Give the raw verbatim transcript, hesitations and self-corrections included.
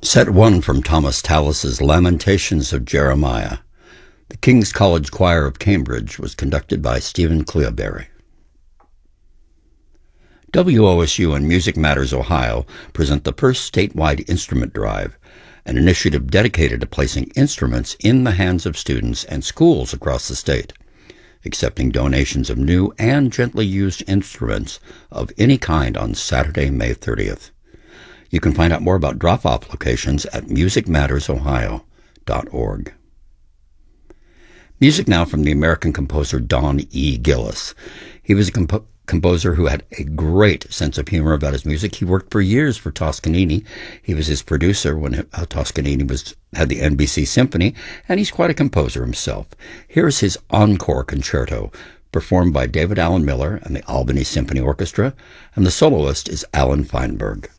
Set one from Thomas Tallis's Lamentations of Jeremiah. The King's College Choir of Cambridge was conducted by Stephen Cleoberry. W O S U and Music Matters Ohio present the first statewide instrument drive, an initiative dedicated to placing instruments in the hands of students and schools across the state, accepting donations of new and gently used instruments of any kind on Saturday, May thirtieth. You can find out more about drop-off locations at music matters ohio dot org. Music now from the American composer Don E. Gillis. He was a comp- composer who had a great sense of humor about his music. He worked for years for Toscanini. He was his producer when uh, Toscanini was had the N B C Symphony, and he's quite a composer himself. Here's his Encore Concerto, performed by David Allen Miller and the Albany Symphony Orchestra, and the soloist is Alan Feinberg.